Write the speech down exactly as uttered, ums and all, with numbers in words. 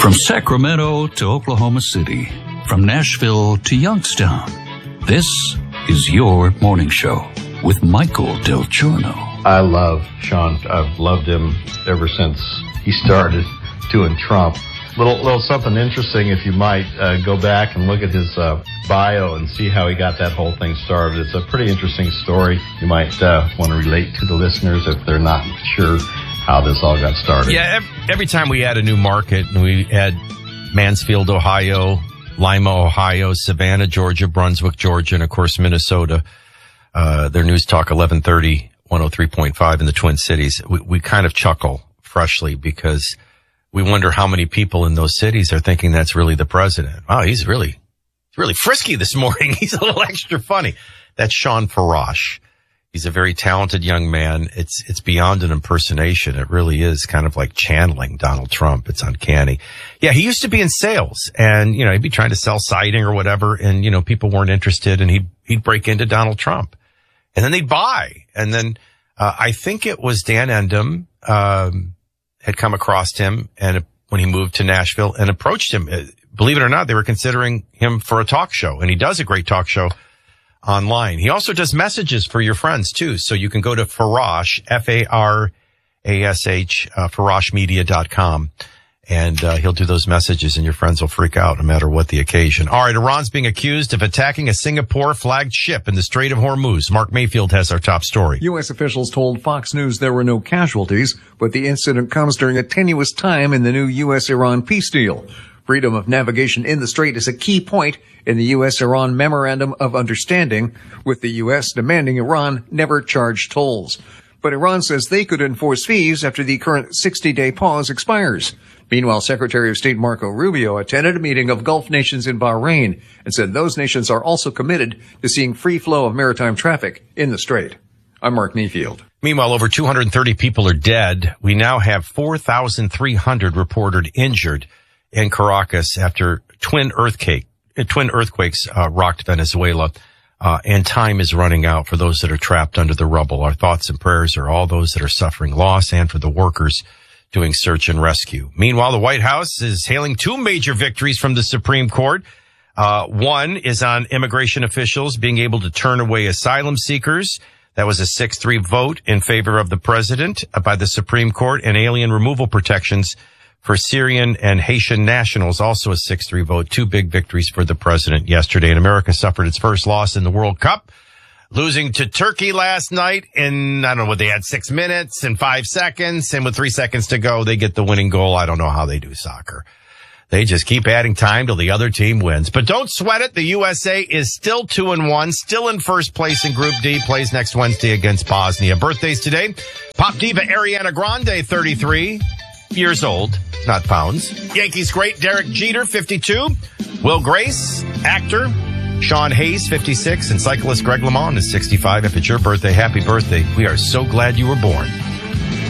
From Sacramento to Oklahoma City, from Nashville to Youngstown, this is your morning show with Michael Del Giorno. I love Sean. I've loved him ever since he started doing Trump. Little, little something interesting, if you might uh, go back and look at his uh, bio and see how he got that whole thing started. It's a pretty interesting story. You might uh, want to relate to the listeners if they're not sure how this all got started. Yeah, every, every time we add a new market, we add Mansfield, Ohio, Lima, Ohio, Savannah, Georgia, Brunswick, Georgia, and of course Minnesota. Uh, their News Talk eleven thirty, one oh three point five in the Twin Cities. We, we kind of chuckle freshly because we wonder how many people in those cities are thinking that's really the president. Wow, he's really, he's really frisky this morning. He's a little extra funny. That's Sean Farash. He's a very talented young man. It's, it's beyond an impersonation. It really is kind of like channeling Donald Trump. It's uncanny. Yeah, he used to be in sales and, you know, he'd be trying to sell siding or whatever. And, you know, people weren't interested and he'd, he'd break into Donald Trump and then they'd buy. And then, uh, I think it was Dan Endem, um, had come across him and when he moved to Nashville and approached him. Believe it or not, they were considering him for a talk show and he does a great talk show online. He also does messages for your friends too. So you can go to Farash, F A R A S H, uh, farash media dot com. And, uh, he'll do those messages and your friends will freak out no matter what the occasion. All right. Iran's being accused of attacking a Singapore flagged ship in the Strait of Hormuz. Mark Mayfield has our top story. U S officials told Fox News there were no casualties, but the incident comes during a tenuous time in the new U S Iran peace deal. Freedom of navigation in the strait is a key point in the U S Iran Memorandum of Understanding, with the U S demanding Iran never charge tolls. But Iran says they could enforce fees after the current sixty-day pause expires. Meanwhile, Secretary of State Marco Rubio attended a meeting of Gulf nations in Bahrain and said those nations are also committed to seeing free flow of maritime traffic in the strait. I'm Mark Mayfield. Meanwhile, over two hundred thirty people are dead. We now have four thousand three hundred reported injured in Caracas after twin earthquake, twin earthquakes uh, rocked Venezuela, uh, and time is running out for those that are trapped under the rubble. Our thoughts and prayers are all those that are suffering loss and for the workers doing search and rescue. Meanwhile, the White House is hailing two major victories from the Supreme Court. Uh, one is on immigration officials being able to turn away asylum seekers. That was a six three vote in favor of the president by the Supreme Court, and alien removal protections for Syrian and Haitian nationals, also a six three vote. Two big victories for the president yesterday. And America suffered its first loss in the World Cup, losing to Turkey last night in, I don't know what they had, six minutes and five seconds. And with three seconds to go, they get the winning goal. I don't know how they do soccer. They just keep adding time till the other team wins. But don't sweat it. The U S A is still two and one, still in first place in Group D, plays next Wednesday against Bosnia. Birthdays today. Pop diva Ariana Grande, thirty-three years old, not pounds. Yankees great Derek Jeter, fifty-two. Will Grace, actor. Sean Hayes, fifty-six. And cyclist Greg LeMond is sixty-five. If it's your birthday, happy birthday. We are so glad you were born.